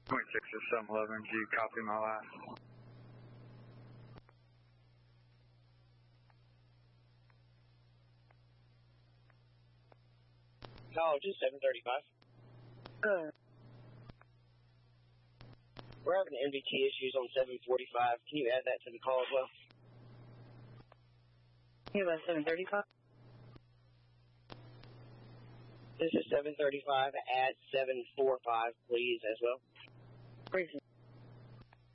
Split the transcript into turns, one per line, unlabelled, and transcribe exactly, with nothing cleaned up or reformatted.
Point six is seven eleven. Do you copy my last?
Call just seven thirty-five.
Uh,
We're having M V T issues on seven forty-five. Can you add that to the call as well?
you about seven thirty-five?
This is seven thirty-five at seven forty-five, please, as well.
Reason.